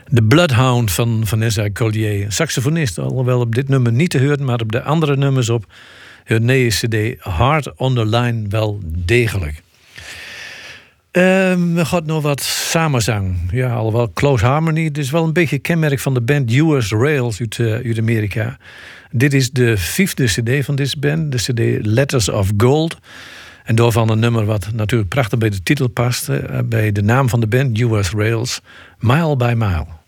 De Bloodhound van Vanessa Collier. Saxofonist, alhoewel op dit nummer niet te horen, maar op de andere nummers op hun nieuwe cd Hard on the Line wel degelijk. We gaan nog wat samenzang. Ja, alhoewel Close Harmony. Het is wel een beetje kenmerk van de band US Rails uit Amerika. Dit is de 5e cd van deze band. De cd Letters of Gold. En daarvan een nummer wat natuurlijk prachtig bij de titel past. Bij de naam van de band US Rails. Mile by Mile.